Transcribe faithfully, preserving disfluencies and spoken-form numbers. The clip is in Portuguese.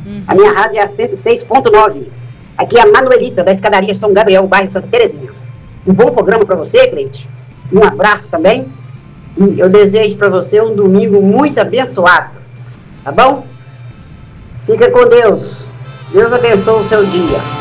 Uhum. A minha rádio é a cento e seis ponto nove. Aqui é a Manuelita, da Escadaria São Gabriel, bairro Santa Terezinha. Um bom programa para você, Cleide. Um abraço também. E eu desejo para você um domingo muito abençoado. Tá bom? Fica com Deus. Deus abençoe o seu dia.